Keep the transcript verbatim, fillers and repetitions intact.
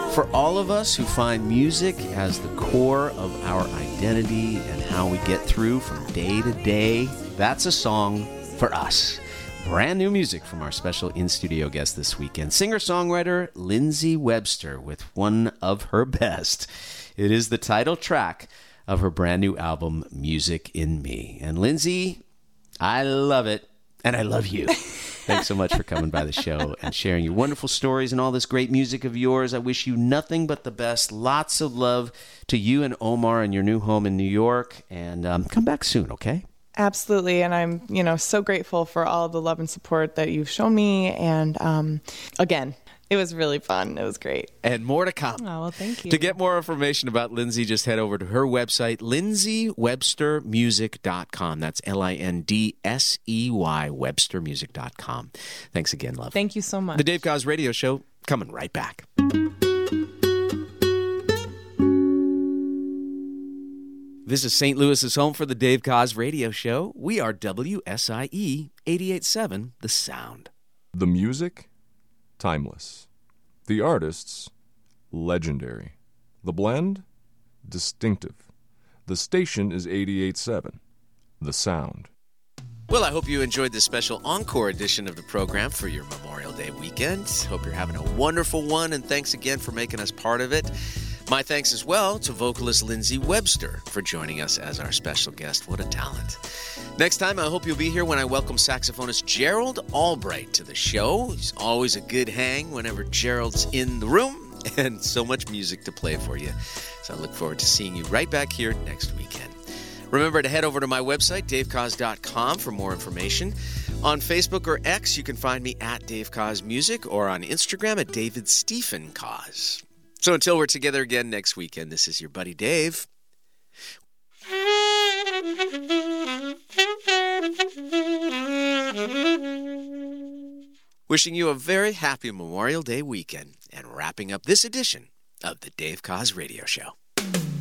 For all of us who find music as the core of our identity and how we get through from day to day, that's a song for us. Brand new music from our special in-studio guest this weekend, singer-songwriter Lindsey Webster, with one of her best. It is the title track of her brand new album, Music in Me. And Lindsey, I love it, and I love you. Thanks so much for coming by the show and sharing your wonderful stories and all this great music of yours. I wish you nothing but the best. Lots of love to you and Omar in your new home in New York. And um, come back soon, okay? Absolutely. And I'm, you know, so grateful for all of the love and support that you've shown me. And um, again, it was really fun. It was great. And more to come. Oh, well, thank you. To get more information about Lindsey, just head over to her website, lindsey webster music dot com. That's L I N D S E Y, webster music dot com. Thanks again, love. Thank you so much. The Dave Koz Radio Show, coming right back. This is Saint Louis's home for the Dave Koz Radio Show. We are W S I E eighty-eight point seven, The Sound. The music, timeless. The artists, legendary. The blend, distinctive. The station is eighty-eight point seven, The Sound. Well, I hope you enjoyed this special encore edition of the program for your Memorial Day weekend. Hope you're having a wonderful one, and thanks again for making us part of it. My thanks as well to vocalist Lindsey Webster for joining us as our special guest. What a talent. Next time, I hope you'll be here when I welcome saxophonist Gerald Albright to the show. He's always a good hang whenever Gerald's in the room, and so much music to play for you. So I look forward to seeing you right back here next weekend. Remember to head over to my website, dave koz dot com, for more information. On Facebook or X, you can find me at Dave Koz Music, or on Instagram at David Stephen Koz. So until we're together again next weekend, this is your buddy Dave. Wishing you a very happy Memorial Day weekend and wrapping up this edition of the Dave Koz Radio Show.